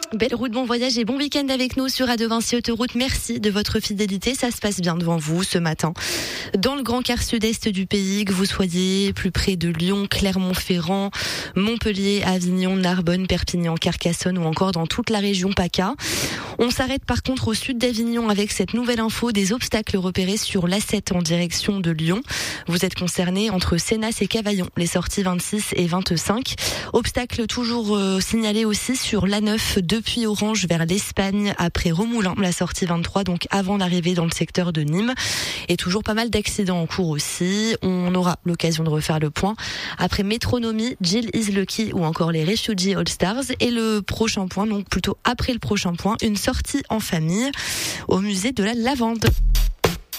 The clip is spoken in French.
Belle route, bon voyage et bon week-end avec nous sur Radio Vinci Autoroute. Merci de votre fidélité. Ça se passe bien devant vous ce matin. Dans le grand quart sud-est du pays, que vous soyez plus près de Lyon, Clermont-Ferrand, Montpellier, Avignon, Narbonne, Perpignan, Carcassonne ou encore dans toute la région PACA. On s'arrête par contre au sud d'Avignon avec cette nouvelle info des obstacles repérés sur l'A7 en direction de Lyon. Vous êtes concernés entre Sénas et Cavaillon, les sorties 26 et 25. Obstacles toujours signalés aussi sur l'A9 depuis Orange vers l'Espagne après Remoulins, la sortie 23, donc avant l'arrivée dans le secteur de Nîmes. Et toujours pas mal d'accidents en cours aussi. On aura l'occasion de refaire le point après Métronomie, Jill is Lucky ou encore les Refugee All Stars. Et le prochain point, donc plutôt après le prochain point, une sortie en famille au musée de la Lavande.